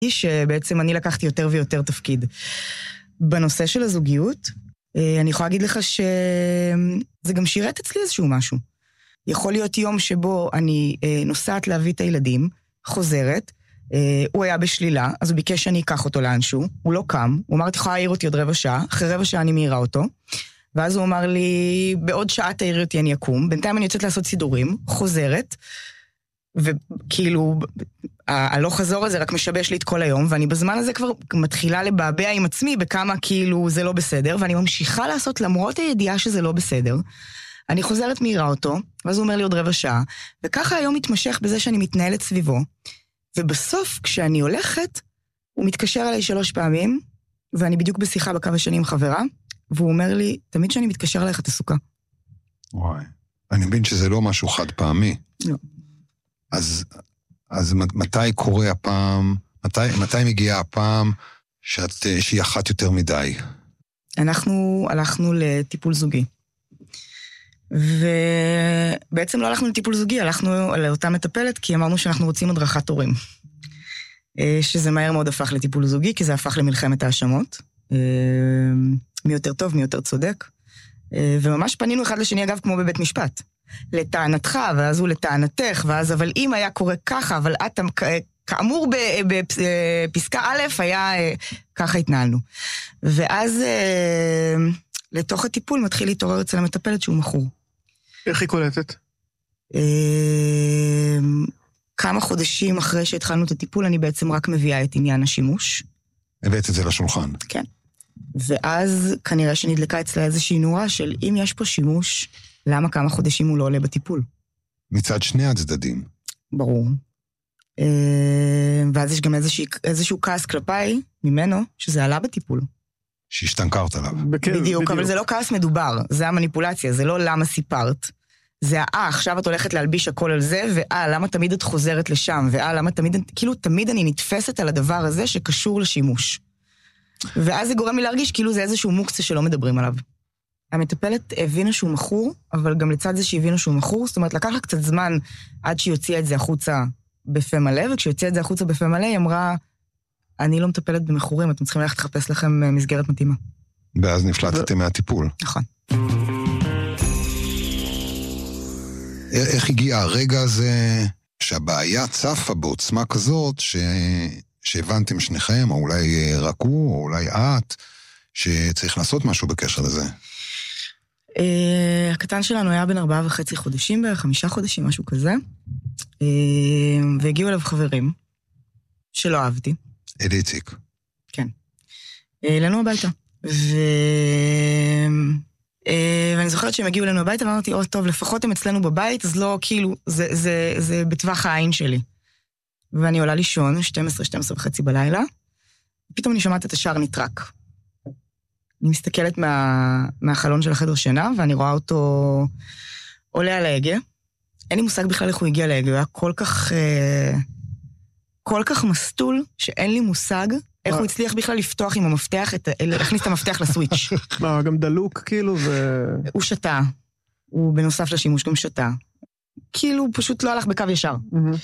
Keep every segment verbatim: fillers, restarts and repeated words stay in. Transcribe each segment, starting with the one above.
שבעצם אני לקחתי יותר ויותר תפקיד. בנושא של הזוגיות, אני יכולה להגיד לך שזה גם שירת אצלי איזשהו משהו. יכול להיות יום שבו אני נוסעת להביא את הילדים, חוזרת, הוא היה בשלילה, אז הוא ביקש שאני אקח אותו לאנשהו, הוא לא קם, הוא אמר, תוכל להעיר אותי עוד רבע שעה, אחרי רבע שעה אני מהירה אותו, ואז הוא אמר לי, בעוד שעה תעיר אותי אני אקום, בינתיים אני יוצאת לעשות סידורים, חוזרת, וכאילו, הלא חזור הזה רק משבש לי את כל היום, ואני בזמן הזה כבר מתחילה לבעבע עם עצמי, בכמה כאילו זה לא בסדר, ואני ממשיכה לעשות למרות הידיעה שזה לא בסדר, אני חוזרת מהירה אותו, ואז הוא אומר לי עוד רבע שעה, וככה היום מתמשך בזה שאני מתנהלת סביבו, ובסוף, כשאני הולכת, הוא מתקשר אליי שלוש פעמים, ואני בדיוק בשיחה בקו השני עם חברה, והוא אומר לי, תמיד שאני מתקשר אליך, אתה סוכה. וואי, אני מבין שזה לא משהו חד פעמי. לא. אז, אז מתי קורה הפעם, מתי, מתי מגיעה הפעם שאת, שהיא אחת יותר מדי? אנחנו הלכנו לטיפול זוגי. ובעצם לא הלכנו לטיפול זוגי, הלכנו לאותה מטפלת, כי אמרנו שאנחנו רוצים הדרכת הורים. שזה מהר מאוד הפך לטיפול זוגי, כי זה הפך למלחמת האשמות. מי יותר טוב, מי יותר צודק. וממש פנינו אחד לשני, אגב, כמו בבית משפט. לטענתך, ואז הוא לטענתך, ואז, אבל אם היה קורה ככה, אבל את, כאמור בפסקה א', היה, ככה התנהלנו. ואז לתוך הטיפול מתחיל להתעורר אצל המטפלת שהוא מכור. איך היא קולטת? כמה חודשים אחרי שהתחלנו את הטיפול, אני בעצם רק מביאה את עניין השימוש. הבאת את זה לשולחן. כן. ואז כנראה שנדלקה אצלה איזושהי נורה של אם יש פה שימוש, למה כמה חודשים הוא לא עולה בטיפול? מצד שני הצדדים. ברור. ואז יש גם איזושהי, איזשהו כעס כלפיי ממנו, שזה עלה בטיפול. שהשתנקרת עליו. בדיוק, בדיוק, אבל זה לא כעס מדובר, זה המניפולציה, זה לא למה סיפרת. זה, אה, עכשיו את הולכת להלביש הכל על זה, ואה, למה תמיד את חוזרת לשם, ואה, למה תמיד, כאילו תמיד אני נתפסת על הדבר הזה שקשור לשימוש. ואז זה גורם לי להרגיש כאילו זה איזשהו מוקצה שלא מדברים עליו. המטפלת הבינה שהוא מכור, אבל גם לצד זה שהבינה שהוא מכור, זאת אומרת, לקח לה קצת זמן עד שהיא הוציאה את זה החוצה בפה מלא, וכשהיא הוציאה את זה החוצה בפה מלא, היא אמרה, אני לא מטפלת במכורים, אתם צריכים ללכת לחפש לכם מסגרת מתאימה. ואז נפלטתם מהטיפול. נכון. איך הגיע הרגע הזה שהבעיה צפה בעוצמה כזאת ש... שהבנתם שניכם, או אולי רקו, או אולי את, שצריך לעשות משהו בקשר לזה? הקטן שלנו היה בין ארבעה וחצי חודשים בערך, חמישה חודשים, משהו כזה. והגיעו אליו חברים שלא אהבתי. אלי איציק. כן. אלינו הביתה. ו... ואני זוכרת שהם הגיעו אלינו הביתה, ואמרתי, או טוב, לפחות הם אצלנו בבית, אז לא, כאילו, זה, זה, זה בטווח העין שלי. ואני עולה לישון, שתים עשרה, שתים עשרה וחצי בלילה, ופתאום אני שומעת את השער נטרק. אני מסתכלת מה, מהחלון של החדר שינה, ואני רואה אותו עולה על ההגה. אין לי מושג בכלל איך הוא הגיע להגה, הוא היה כל כך, כל כך מסטול, שאין לי מושג איך הוא הצליח בכלל לפתוח עם המפתח, להכניס את המפתח לסוויץ'. מה, גם דלוק כאילו ו... הוא שתה, הוא בנוסף לשימוש גם שתה. כאילו הוא פשוט לא הלך בקו ישר.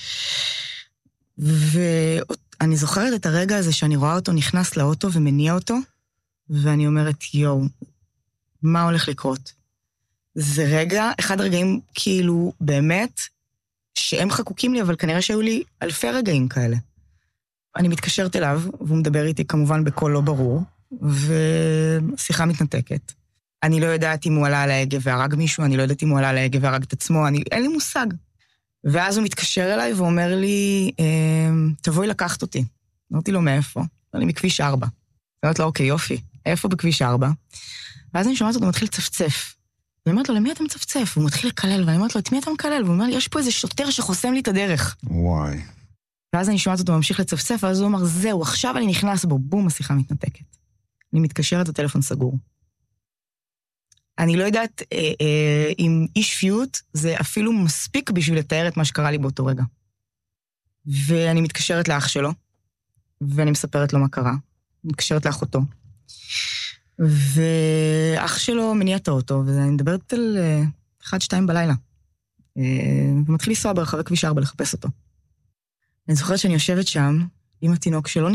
ואני זוכרת את הרגע הזה שאני רואה אותו נכנס לאוטו ומניע אותו, ואני אומרת, יואו, מה הולך לקרות? זה רגע, אחד הרגעים כאילו באמת, שהם חקוקים לי, אבל כנראה שהיו לי אלפי רגעים כאלה. אני מתקשרת אליו, והוא מדבר איתי כמובן בקול לא ברור, ושיחה מתנתקת. אני לא יודעת אם הוא עלה על ההגה והרג מישהו, אני לא יודעת אם הוא עלה על ההגה והרג את עצמו, אני, אין לי מושג. ואז הוא מתקשר אליי ואומר לי, תבואי לקחת אותי. אמרתי לו, מאיפה? אני מכביש ארבע. אמרתי לו, אוקיי, יופי, איפה בכביש ארבע? ואז אני שומעת אותו, הוא מתחיל לצפצף. ואני אומרת לו, למי אתה מצפצף? הוא מתחיל לקלל, ואני אומרת לו, את מי אתה מקלל? והוא אומר לי, יש פה איזה שוטר שחוסם לי את הדרך. וואי. ואז אני שומעת אותו ממשיך לצפצף, ואז הוא אומר, זהו, עכשיו אני נכנס בו, בום, השיחה מתנתקת. אני מתקשרת, הטלפון סגור. אני לא יודעת אה, אה, אם אי שפיות זה אפילו מספיק בשביל לתאר את מה שקרה לי באותו רגע. ואני מתקשרת לאח שלו, ואני מספרת לו מה קרה. אני מתקשרת לאחותו. ואח שלו מניע את האוטו, ואני מדברת על אה, אחד, שתיים בלילה. אה, ומתחיל לנסוע ברחבי כביש ארבע לחפש אותו. אני זוכרת שאני יושבת שם עם התינוק שלו,